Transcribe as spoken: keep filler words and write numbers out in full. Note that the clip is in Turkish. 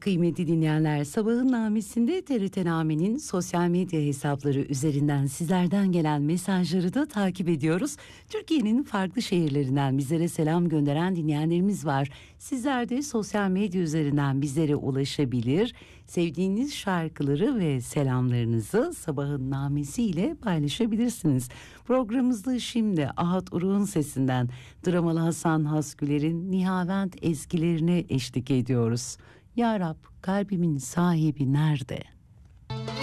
Kıymetli dinleyenler, Sabahın Namesi'nde T R T Name'nin sosyal medya hesapları üzerinden sizlerden gelen mesajları da takip ediyoruz. Türkiye'nin farklı şehirlerinden bizlere selam gönderen dinleyenlerimiz var. Sizler de sosyal medya üzerinden bizlere ulaşabilir, sevdiğiniz şarkıları ve selamlarınızı Sabahın Namesi ile paylaşabilirsiniz. Programımızda şimdi Ahat Uruk'un sesinden Dramalı Hasan Hasgüler'in Nihavent ezgilerine eşlik ediyoruz. Ya Rab, kalbimin sahibi nerede?